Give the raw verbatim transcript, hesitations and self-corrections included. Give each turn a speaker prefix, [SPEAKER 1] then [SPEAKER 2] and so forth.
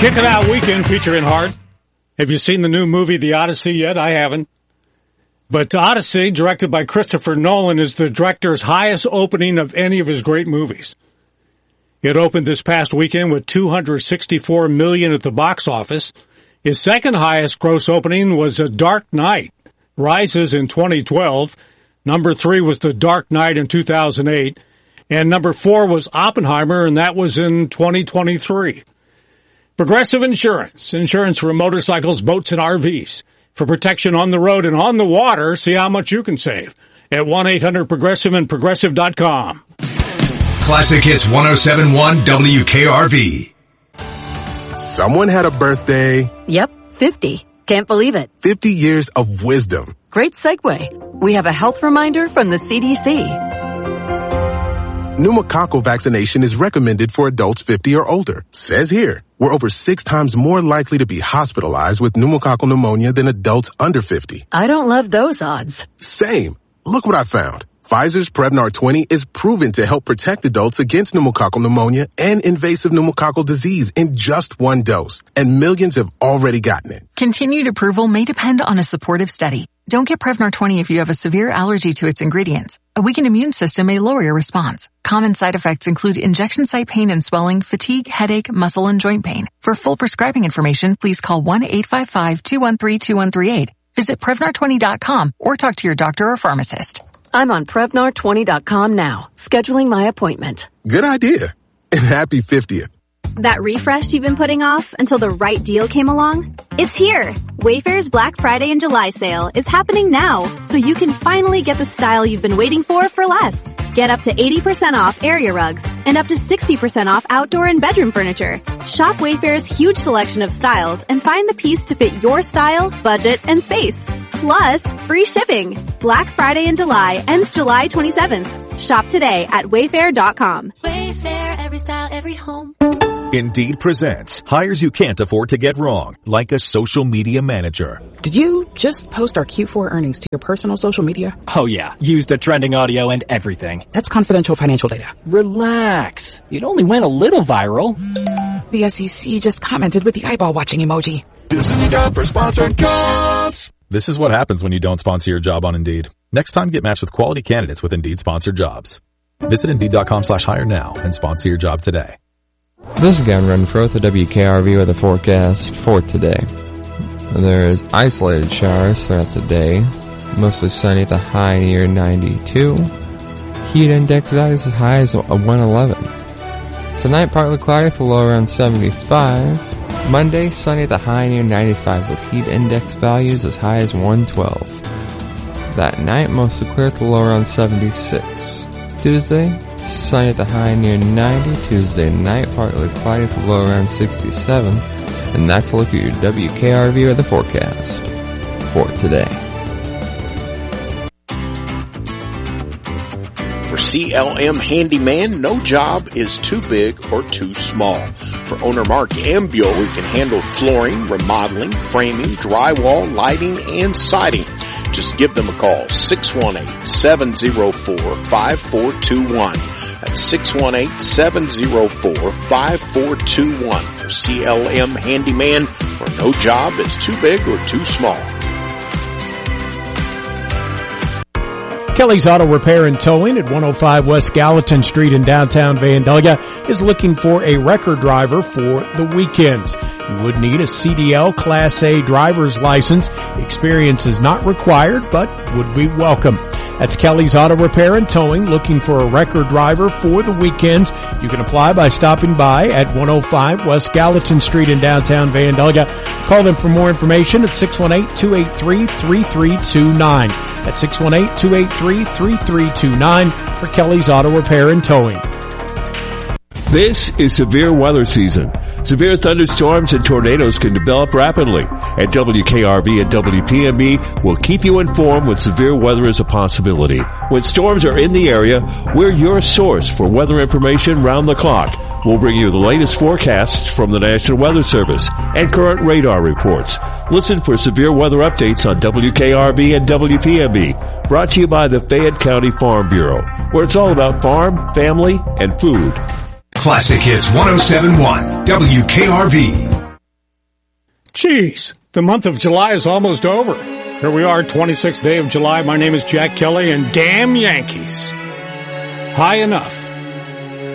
[SPEAKER 1] Kick It Out Weekend featuring Hart. Have you seen the new movie, The Odyssey, yet? I haven't. But Odyssey, directed by Christopher Nolan, is the director's highest opening of any of his great movies. It opened this past weekend with two hundred sixty-four million dollars at the box office. His second highest gross opening was A Dark Knight Rises in twenty twelve. Number three was The Dark Knight in two thousand eight. And number four was Oppenheimer, and that was in twenty twenty-three. Progressive Insurance. Insurance for motorcycles, boats, and R Vs. For protection on the road and on the water, see how much you can save at one eight hundred progressive and progressive dot com.
[SPEAKER 2] Classic Hits one oh seven point one W K R V.
[SPEAKER 3] Someone had a birthday.
[SPEAKER 4] Yep, fifty. Can't believe it.
[SPEAKER 3] fifty years of wisdom.
[SPEAKER 4] Great segue. We have a health reminder from the C D C.
[SPEAKER 3] Pneumococcal vaccination is recommended for adults fifty or older. Says here, we're over six times more likely to be hospitalized with pneumococcal pneumonia than adults under fifty.
[SPEAKER 4] I don't love those odds.
[SPEAKER 3] Same. Look what I found. Pfizer's Prevnar twenty is proven to help protect adults against pneumococcal pneumonia and invasive pneumococcal disease in just one dose. And millions have already gotten it.
[SPEAKER 5] Continued approval may depend on a supportive study. Don't get Prevnar twenty if you have a severe allergy to its ingredients. A weakened immune system may lower your response. Common side effects include injection site pain and swelling, fatigue, headache, muscle, and joint pain. For full prescribing information, please call one eight five five, two one three, two one three eight. Visit Prevnar twenty dot com or talk to your doctor or pharmacist.
[SPEAKER 4] I'm on Prevnar twenty dot com now, scheduling my appointment.
[SPEAKER 3] Good idea. And happy fiftieth.
[SPEAKER 6] That refresh you've been putting off until the right deal came along? It's here! Wayfair's Black Friday and July sale is happening now, so you can finally get the style you've been waiting for for less. Get up to eighty percent off area rugs and up to sixty percent off outdoor and bedroom furniture. Shop Wayfair's huge selection of styles and find the piece to fit your style, budget, and space. Plus, free shipping. Black Friday in July ends July twenty-seventh. Shop today at wayfair dot com.
[SPEAKER 7] Wayfair, every style, every home.
[SPEAKER 8] Indeed presents hires you can't afford to get wrong, like a social media manager.
[SPEAKER 9] Did you just post our Q four earnings to your personal social media?
[SPEAKER 10] Oh yeah, used the trending audio and everything.
[SPEAKER 9] That's confidential financial data.
[SPEAKER 10] Relax. It only went a little viral.
[SPEAKER 9] The S E C just commented with the eyeball watching emoji.
[SPEAKER 2] This is the job for sponsored jobs.
[SPEAKER 8] This is what happens when you don't sponsor your job on Indeed. Next time, get matched with quality candidates with Indeed sponsored jobs. Visit Indeed.com slash hire now and sponsor your job today.
[SPEAKER 11] This is Gavin Renfro with the W K R V weather forecast for today. There's isolated showers throughout the day. Mostly sunny at the high near ninety-two. Heat index values as high as one eleven. Tonight, partly cloudy with a low around seventy-five. Monday, sunny at the high near ninety-five with heat index values as high as one twelve. That night, mostly clear with a low around seventy-six. Tuesday, sunny at the high near ninety. Tuesday night, partly cloudy with a low around sixty-seven. And that's a look at your W K R V weather forecast for today.
[SPEAKER 12] For C L M Handyman, no job is too big or too small. For owner Mark Ambio, we can handle flooring, remodeling, framing, drywall, lighting, and siding. Just give them a call, six one eight, seven oh four, five four two one. That's six one eight, seven oh four, five four two one for C L M Handyman, where no job is too big or too small.
[SPEAKER 13] Kelly's Auto Repair and Towing at one oh five West Gallatin Street in downtown Vandalia is looking for a record driver for the weekends. You would need a C D L Class A driver's license. Experience is not required, but would be welcome. That's Kelly's Auto Repair and Towing, looking for a record driver for the weekends. You can apply by stopping by at one oh five West Gallatin Street in downtown Vandalia. Call them for more information at six one eight, two eight three, three three two nine. That's six one eight, two eight three, three three two nine for Kelly's Auto Repair and Towing.
[SPEAKER 14] This is severe weather season. Severe thunderstorms and tornadoes can develop rapidly, and W K R V and W P M E will keep you informed when severe weather is a possibility. When storms are in the area, we're your source for weather information round the clock. We'll bring you the latest forecasts from the National Weather Service and current radar reports. Listen for severe weather updates on W K R V and W P M E, brought to you by the Fayette County Farm Bureau, where it's all about farm, family, and food.
[SPEAKER 2] Classic Hits one oh seven point one W K R V.
[SPEAKER 1] Jeez, the month of July is almost over. Here we are, twenty-sixth day of July. My name is Jack Kelly, and damn Yankees. High enough.